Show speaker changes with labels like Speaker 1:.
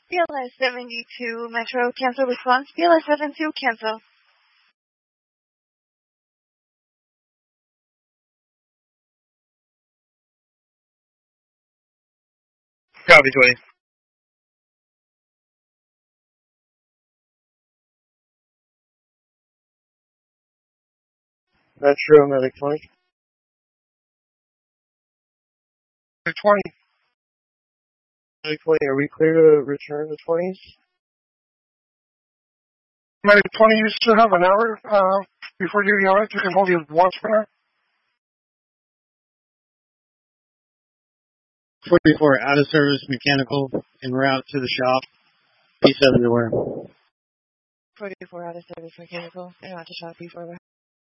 Speaker 1: BLS 72 Metro, cancel response. BLS 72, cancel.
Speaker 2: Copy 20. Metro Medic 20. Medic 20. Medic 20, are we clear to return the 20s? Medic 20, you still have an hour before duty on it. You can hold your watch for now.
Speaker 3: 44, out of service mechanical en route to the shop. P7 to where?
Speaker 1: 44, out of service mechanical en route to shop. P4.